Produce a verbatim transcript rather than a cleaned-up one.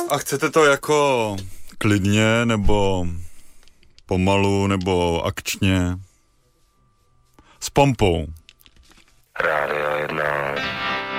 A chcete to jako klidně, nebo pomalu, nebo akčně? S pompou. Rádio jedna.